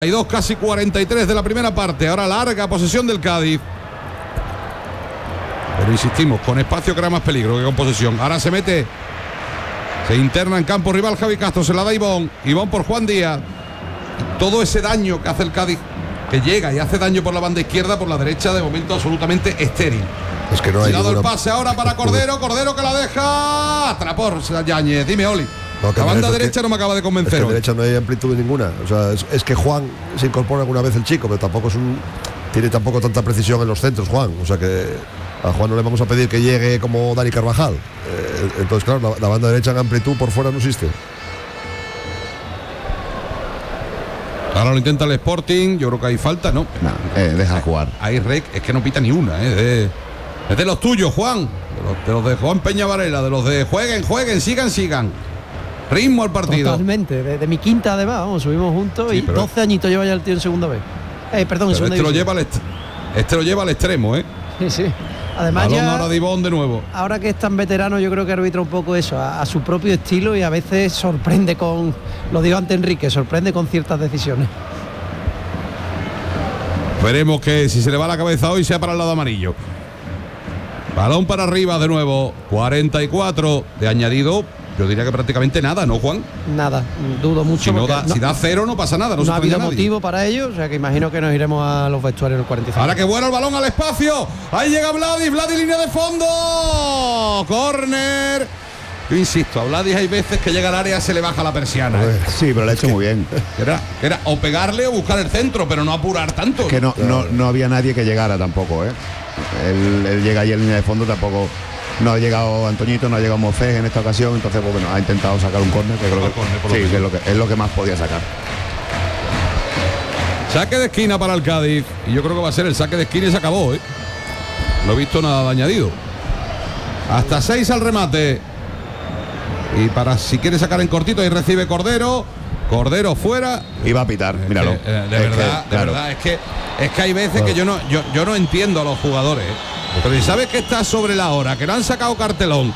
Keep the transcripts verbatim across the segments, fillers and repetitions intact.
y dos, casi cuarenta y tres de la primera parte. Ahora larga posesión del Cádiz. Pero insistimos, con espacio crea más peligro que con posesión. Ahora se mete, se interna en campo rival Javi Castro, se la da Ivón. Ivón por Juan Díaz. Todo ese daño que hace el Cádiz, que llega y hace daño por la banda izquierda, por la derecha, de momento absolutamente estéril. Es que no hay ninguna... el pase ahora para Cordero, Cordero que la deja. Atrapó Yáñez. Dime, Oli. No, la banda derecha que, no me acaba de convencer. Es que derecha no hay amplitud ninguna. O sea, es, es que Juan se incorpora alguna vez el chico, pero tampoco es un tiene tampoco tanta precisión en los centros, Juan. O sea que a Juan no le vamos a pedir que llegue como Dani Carvajal. Eh, entonces, claro, la, la banda derecha en amplitud por fuera no existe. Ahora lo intenta el Sporting. Yo creo que hay falta, ¿no? No, eh, deja jugar. Hay rec, es que no pita ni una, ¿eh? De, es de los tuyos, Juan. De los, de los de Juan Peña Varela, de los de jueguen, jueguen, sigan, sigan. Ritmo al partido. Totalmente, de, de mi quinta además, vamos, subimos juntos sí, y doce añitos lleva ya el tío en segunda vez. Eh, perdón, en segunda este lo lleva al est- Este lo lleva al extremo, ¿eh? Sí, sí. Además Balón ya, ahora de Ivón de nuevo. Ahora que es tan veterano, yo creo que arbitra un poco eso, a, a su propio estilo y a veces sorprende con, lo digo ante Enrique, sorprende con ciertas decisiones. Veremos que si se le va la cabeza hoy sea para el lado amarillo. Balón para arriba de nuevo. cuarenta y cuatro de añadido. Yo diría que prácticamente nada, ¿no, Juan? Nada, dudo mucho. Si, no da, no, si da cero no pasa nada. No, no ha habido motivo para ello, o sea que imagino que nos iremos a los vestuarios en el cuarenta y cinco. Ahora que vuela el balón al espacio. Ahí llega Vladi, Vladi línea de fondo. Córner. Yo insisto, a Vladi hay veces que llega al área, se le baja la persiana. ¿eh? Sí, pero lo ha hecho muy bien. Era, era o pegarle o buscar el centro, pero no apurar tanto. Es que no, no, no había nadie que llegara tampoco, ¿eh? Él, él llega ahí en línea de fondo, tampoco. No ha llegado Antoñito, no ha llegado Mofés en esta ocasión, entonces pues, bueno, ha intentado sacar un córner, que creo que, corner, sí, que, es lo que es lo que más podía sacar. Saque de esquina para el Cádiz, y yo creo que va a ser el saque de esquina y se acabó, ¿eh? No he visto nada de añadido. Hasta seis al remate. Y para si quiere sacar en cortito, ahí recibe Cordero. Cordero fuera. Y va a pitar, es míralo. Que, eh, de es verdad, que, de claro. verdad, es que es que hay veces claro. que yo no, yo, yo no entiendo a los jugadores, ¿eh? Pero si sabes que está sobre la hora, que no han sacado cartelón.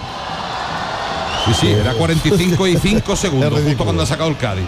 Sí, sí, era cuarenta y cinco y cinco segundos, justo cuando ha sacado el Cádiz.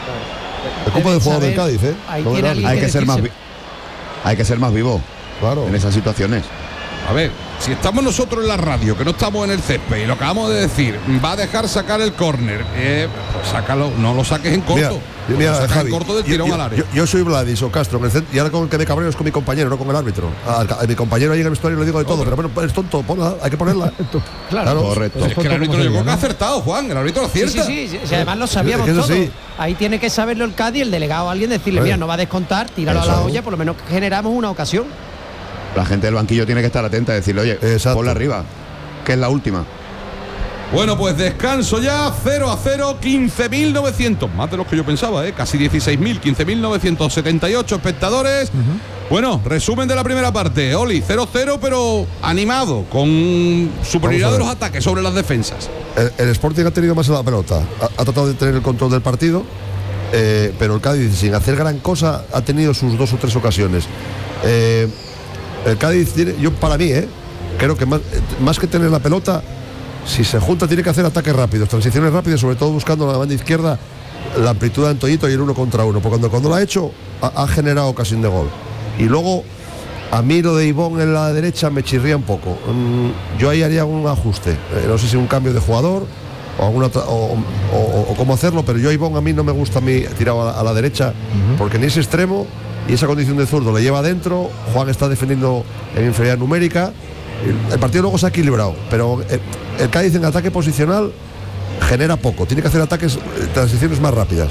El copo de juego del Cádiz, ¿eh? Hay, no que, hay que ser más vi- hay que ser más vivo. Claro. En esas situaciones. A ver, si estamos nosotros en la radio, que no estamos en el césped, y lo acabamos de decir, va a dejar sacar el córner, eh, pues sácalo, no lo saques en corto. Mira, mira, lo Javi, en corto del tirón yo, al área. Yo, yo soy Vladis o Castro en el centro, y ahora con el que me cabreo es con mi compañero, no con el árbitro. A, a, a mi compañero ahí en el vestuario le digo de todo, pero bueno, es tonto, ponla, hay que ponerla. Claro, claro, correcto. Pues es que el árbitro yo creo que ha acertado, Juan, el árbitro acierta. Sí, sí, sí, sí, además lo sabíamos es que todos. sí. Ahí tiene que saberlo el Cádiz, el delegado, alguien decirle, mira, no va a descontar, tíralo eso. a la olla, por lo menos generamos una ocasión. La gente del banquillo tiene que estar atenta y decirle, oye, exacto. ponla arriba, que es la última. Bueno, pues descanso ya, cero a cero, quince mil novecientos, más de los que yo pensaba, ¿eh? Casi dieciséis mil, quince mil novecientos setenta y ocho espectadores. Uh-huh. Bueno, resumen de la primera parte, Oli, cero cero, pero animado, con superioridad de los ataques sobre las defensas. El, el Sporting ha tenido más la pelota, ha, ha tratado de tener el control del partido, eh, pero el Cádiz, sin hacer gran cosa, ha tenido sus dos o tres ocasiones. Eh, el Cádiz tiene, yo para mí, eh, creo que más, más que tener la pelota, si se junta tiene que hacer ataques rápidos, transiciones rápidas, sobre todo buscando en la banda izquierda la amplitud de Antoñito y el uno contra uno, porque cuando, cuando lo ha hecho ha, ha generado ocasión de gol. Y luego a mí lo de Ivón en la derecha me chirría un poco. Mm, yo ahí haría un ajuste, eh, no sé si un cambio de jugador o, alguna otra, o, o, o, o cómo hacerlo, pero yo a Ivón a mí no me gusta a mí tirado a la, a la derecha, uh-huh. porque ni ese extremo y esa condición de zurdo le lleva adentro. Juan está defendiendo en inferioridad numérica. El partido luego se ha equilibrado, pero el, el Cádiz en ataque posicional genera poco, tiene que hacer ataques, transiciones más rápidas.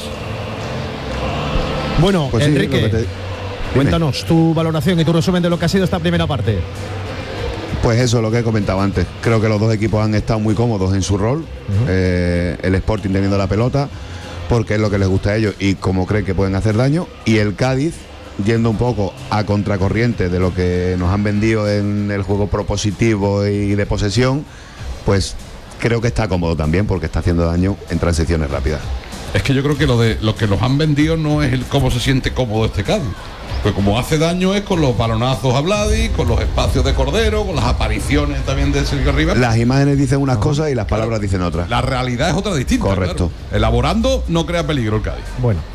Bueno, pues Enrique, sí, te... cuéntanos tu valoración y tu resumen de lo que ha sido esta primera parte. Pues eso, lo que he comentado antes. Creo que los dos equipos han estado muy cómodos en su rol. Uh-huh. eh, el Sporting teniendo la pelota, porque es lo que les gusta a ellos y como creen que pueden hacer daño. Y el Cádiz yendo un poco a contracorriente de lo que nos han vendido en el juego propositivo y de posesión, pues creo que está cómodo también porque está haciendo daño en transiciones rápidas. Es que yo creo que lo de lo que nos han vendido no es el cómo se siente cómodo este Cádiz. Pues como hace daño es con los balonazos a Vladi, con los espacios de Cordero, con las apariciones también de Sergio Rivas. Las imágenes dicen unas cosas y las palabras claro. dicen otras. La realidad es otra distinta. Correcto. Claro. Elaborando no crea peligro el Cádiz. Bueno.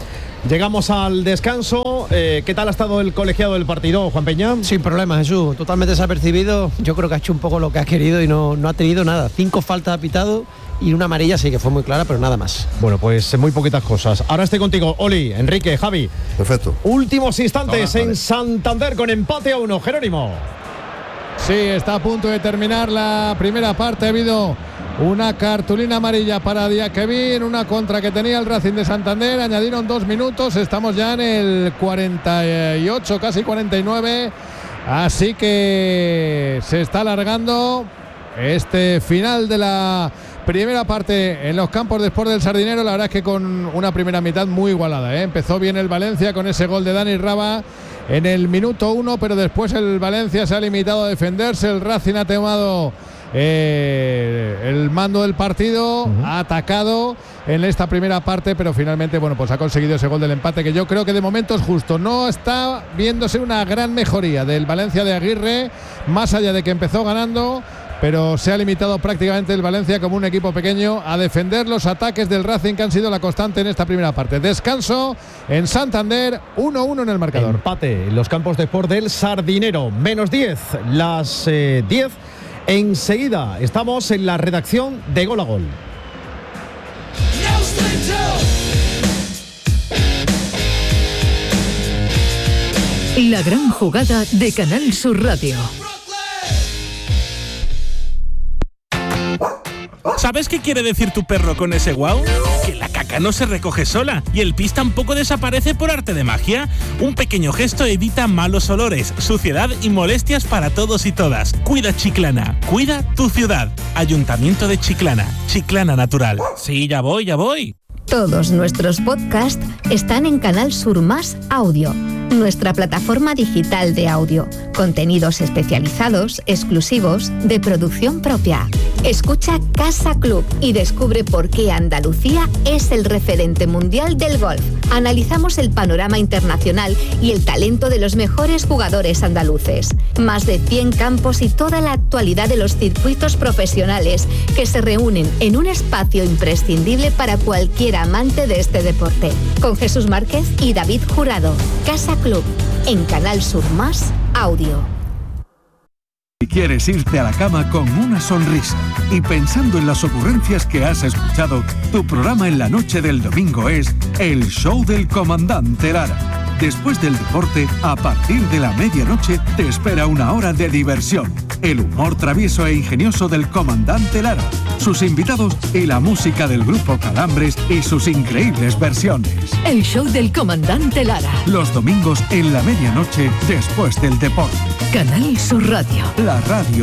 Llegamos al descanso. Eh, ¿Qué tal ha estado el colegiado del partido, Juan Peña? Sin problema, Jesús. Totalmente desapercibido. Yo creo que ha hecho un poco lo que ha querido y no, no ha tenido nada. Cinco faltas ha pitado y una amarilla sí que fue muy clara, pero nada más. Bueno, pues muy poquitas cosas. Ahora estoy contigo, Oli, Enrique, Javi. Perfecto. Últimos instantes Ahora, en vale. Santander con empate a uno. Jerónimo. Sí, está a punto de terminar la primera parte. Ha habido una cartulina amarilla para Diakevin, una contra que tenía el Racing de Santander. Añadieron dos minutos. Estamos ya en el cuarenta y ocho, casi cuarenta y nueve. Así que se está alargando este final de la primera parte en los campos de Sport del Sardinero. La verdad es que con una primera mitad muy igualada, ¿eh? Empezó bien el Valencia con ese gol de Dani Raba en el minuto uno, pero después el Valencia se ha limitado a defenderse. El Racing ha tomado eh, el mando del partido, uh-huh. ha atacado en esta primera parte, pero finalmente, bueno, pues ha conseguido ese gol del empate, que yo creo que de momento es justo. No está viéndose una gran mejoría del Valencia de Aguirre, más allá de que empezó ganando, pero se ha limitado prácticamente el Valencia como un equipo pequeño a defender los ataques del Racing, que han sido la constante en esta primera parte. Descanso en Santander, uno uno en el marcador. Empate en los campos de Sport del Sardinero, menos diez, las eh, diez. Enseguida estamos en la redacción de Gol a Gol. La gran jugada de Canal Sur Radio. ¿Sabes qué quiere decir tu perro con ese guau? Que la caca no se recoge sola y el pis tampoco desaparece por arte de magia. Un pequeño gesto evita malos olores, suciedad y molestias para todos y todas. Cuida Chiclana, cuida tu ciudad. Ayuntamiento de Chiclana, Chiclana Natural. Sí, ya voy, ya voy. Todos nuestros podcasts están en Canal Sur Más Audio, nuestra plataforma digital de audio. Contenidos especializados, exclusivos, de producción propia. Escucha Casa Club y descubre por qué Andalucía es el referente mundial del golf. Analizamos el panorama internacional y el talento de los mejores jugadores andaluces. Más de cien campos y toda la actualidad de los circuitos profesionales que se reúnen en un espacio imprescindible para cualquier amante de este deporte. Con Jesús Márquez y David Jurado. Casa Club, en Canal Sur Más Audio. Si quieres irte a la cama con una sonrisa y pensando en las ocurrencias que has escuchado, tu programa en la noche del domingo es El Show del Comandante Lara. Después del deporte, a partir de la medianoche, te espera una hora de diversión. El humor travieso e ingenioso del Comandante Lara, sus invitados y la música del grupo Calambres y sus increíbles versiones. El Show del Comandante Lara. Los domingos en la medianoche, después del deporte. Canal Sur Radio. La radio